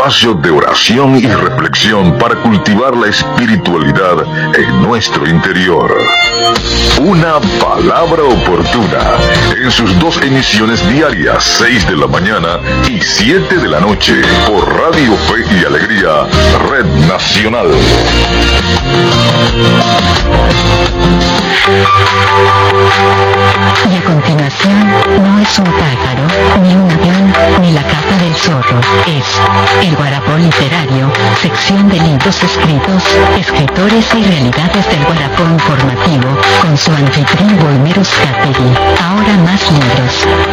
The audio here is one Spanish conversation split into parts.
espacio de oración y reflexión para cultivar la espiritualidad en nuestro interior. Una palabra oportuna, en sus 2 emisiones diarias, 6 de la mañana y 7 de la noche, por Radio Fe y Alegría, Red Nacional. Y a continuación, no es un pájaro, ni un avión, ni la capa del zorro, es el Guarapó Literario, sección de libros escritos, escritores y realidades del Guarapó informativo, con su anfitrión Boimero Scaperi. Ahora más libros.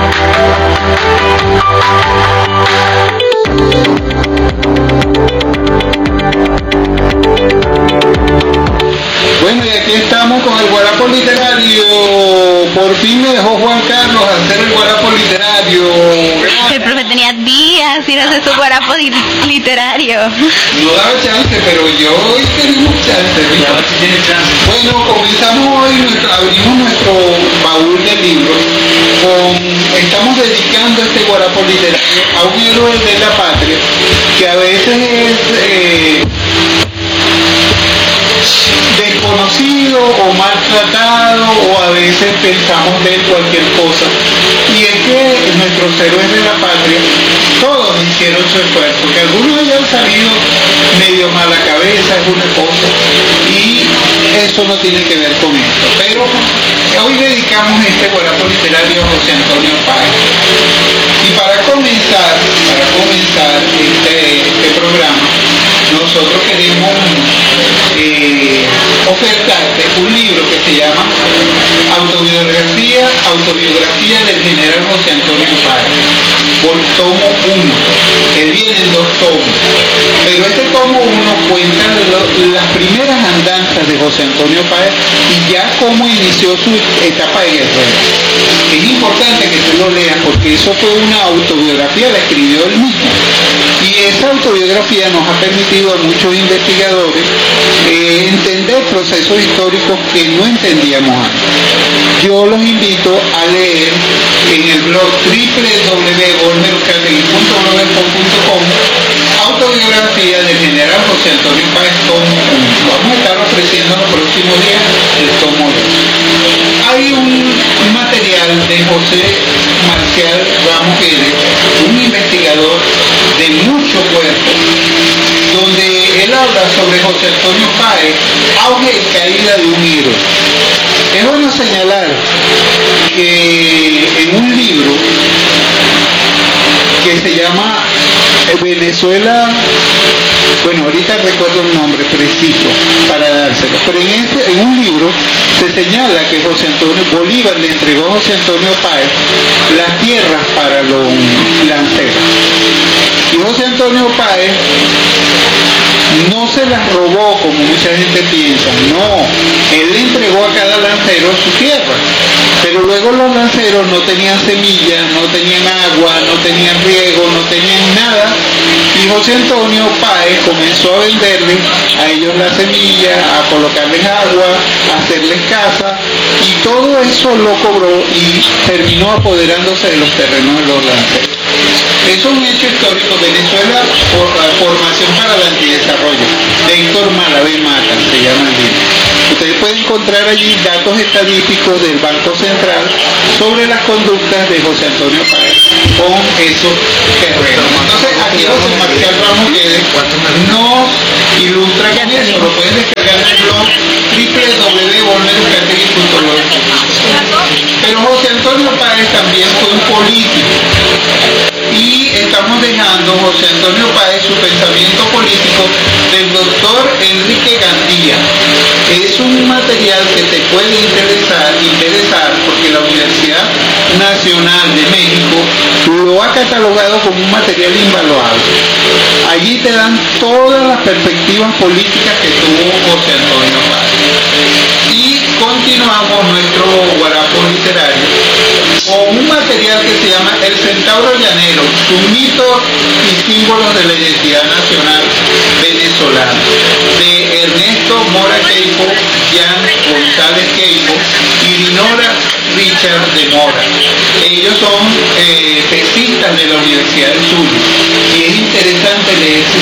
Bueno, y aquí estamos con el Guarapó Literario. Por fin me dejó Juan Carlos hacer el Guarapó Literario. El profe tenía días sin hacer su Guarapó literario. No daba chance, pero yo hoy tenemos chance. Bueno, comenzamos hoy, abrimos nuestro baúl de libros. Estamos dedicando este Guarapó Literario a un héroe de la patria que a veces es desconocido o maltratado, o a veces pensamos de él cualquier cosa. Y es que nuestros héroes de la patria todos hicieron su esfuerzo, que algunos hayan salido medio mala cabeza, alguna cosa, y eso no tiene que ver con esto. Pero hoy dedicamos este Guarapó Literario a José Antonio Páez. Y para comenzar este programa, nosotros queremos ofertarte un libro que se llama Autobiografía del General José Antonio Páez, por tomo 1. Él viene en 2 tomos, pero este tomo 1 cuenta las primeras andanzas de José Antonio Páez y ya cómo inició su etapa de guerrero. Es importante que tú lo leas porque eso fue una autobiografía, la escribió él mismo. Y esa autobiografía nos ha permitido a muchos investigadores entender procesos históricos que no entendíamos antes. Yo los invito a leer en el blog www.boimeroscategui.blogspot.com Autobiografía del General José Antonio Páez, tomo 1. Vamos a estar ofreciendo en los próximos días el tomo 2. Hay un material de José Marcial Ramos Guedes, un investigador de mucho cuerpo, donde él habla sobre José Antonio Páez, auge y caída de un héroe. Es bueno señalar que en un libro que se llama Venezuela, bueno, ahorita recuerdo el nombre preciso para dárselo, pero en un libro se señala que Bolívar le entregó a José Antonio Páez las tierras para los lanceros. Y José Antonio Páez no se las robó como mucha gente piensa, no, él le entregó a cada lancero su tierra, pero luego los lanceros no tenían semillas, no tenían agua, no tenían riego, no tenían nada, y José Antonio Páez comenzó a venderles a ellos la semilla, a colocarles agua, a hacerles casa, y todo eso lo cobró y terminó apoderándose de los terrenos de los lanceros. Eso es un hecho histórico. Venezuela, formación para el antidesarrollo, de Héctor Malavé Mata, se llama el libro. Ustedes pueden encontrar allí datos estadísticos del Banco Central sobre las conductas de José Antonio Páez con esos terrenos. Entonces, aquí José Marcial Ramos Guedes nos ilustra con eso. Lo pueden descargar en el blog www.boimeroscategui.blog. Pero José Antonio Páez también fue un político. Y estamos dejando José Antonio Páez su pensamiento político del doctor Enrique Gandía. Es un material que te puede interesar porque la Universidad Nacional de México lo ha catalogado como un material invaluable. Allí te dan todas las perspectivas políticas que tuvo José Antonio Páez. Y continuamos nuestro Guarapó Literario con un material que se llama El Centauro Llanero, sus mitos y símbolos de la identidad nacional venezolana, de Ernesto Mora Queipo, Jan González Queipo y Dinora Richard de Mora. Ellos son tesistas de la Universidad del Zulia y es interesante leer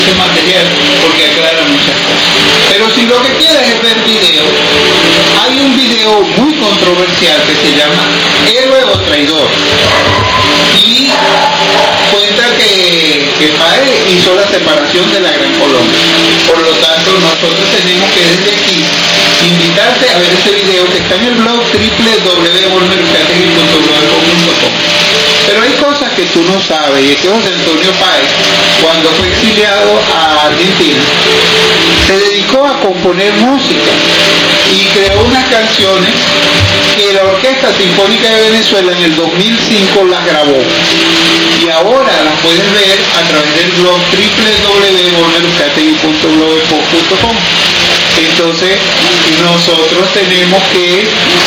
Pero si lo que quieres es ver video, hay un video muy controversial que se llama Héroe o Traidor. Y cuenta que Páez hizo la separación de la Gran Colombia. Por lo tanto, nosotros tenemos que desde aquí invitarte a ver ese video que está en el blog www.volmeruscategui.com. Pero hay cosas que tú no sabes, y es que José Antonio Páez, cuando fue exiliado a Argentina, se dedicó a componer música y creó unas canciones que la Orquesta Sinfónica de Venezuela en el 2005 las grabó. Y ahora las puedes ver a través del blog www.volmeruscategui.com. Entonces, nosotros tenemos que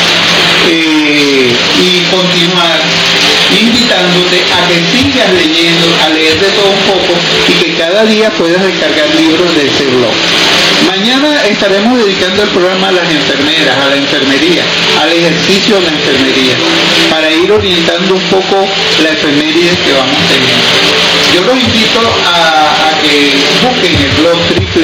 y continuar invitándote a que sigas leyendo, a leer de todo un poco y que cada día puedas descargar libros de ese blog. Mañana estaremos dedicando el programa a las enfermeras, a la enfermería, al ejercicio de la enfermería, para ir orientando un poco la efeméride que vamos teniendo. Yo los invito a que busquen el blog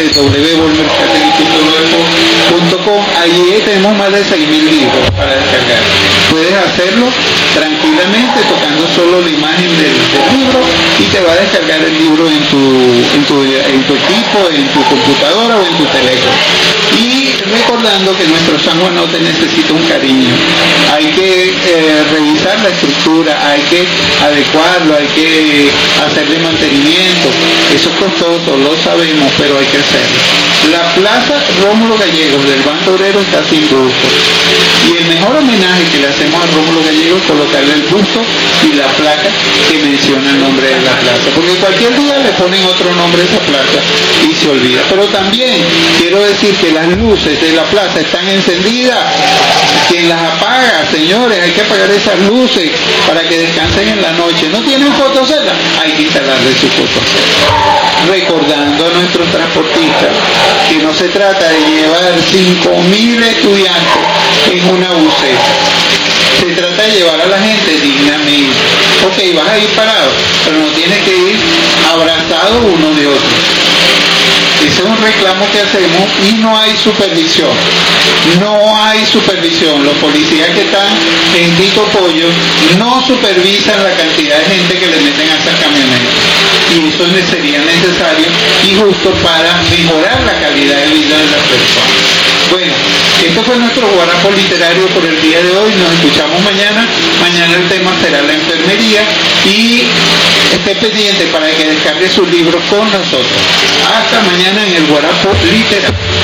www.volmeruscategui.com. Allí tenemos más de 6.000 libros para descargar. Puedes hacerlo tranquilamente tocando solo la imagen del libro y te va a descargar el libro en tu equipo, en tu computadora o en tu teléfono. Y recordando que nuestro sanguanote necesita un cariño. Hay que revisar la estructura, hay que adecuarlo, hay que hacerle mantenimiento. Eso es costoso, lo sabemos, pero hay que hacerlo. La plaza Rómulo Gallegos del Banco Obrero está sin busto. Y el mejor homenaje que le hacemos a Rómulo Gallegos es colocarle el busto y la placa que menciona el nombre de la plaza. Porque cualquier día le ponen otro nombre a esa plaza y se olvida. Pero también quiero decir que las luces de la plaza están encendidas. Quien las apaga, señores, hay que apagar esas luces para que descansen en la noche. ¿No tienen fotocelda? Hay que instalarle su fotocelda. Recordando a nuestros transportistas que no se trata de llevar 5.000 estudiantes en una buseta. Se trata de llevar a la gente dignamente. Ok, vas a ir parado, pero no tienes que ir abrazados uno de otro. Ese es un reclamo que hacemos y no hay supervisión. No hay supervisión. Los policías que están en Tito Pollo no supervisan la cantidad de gente que le meten a esas camionetas. Y eso sería necesario y justo para mejorar la calidad de vida de las personas. Bueno, esto fue nuestro guarapo literario por el día de hoy. Nos escuchamos mañana. Mañana el tema será la enfermería y esté pendiente para que descargue sus libros con nosotros. Hasta mañana en el guarapo literario.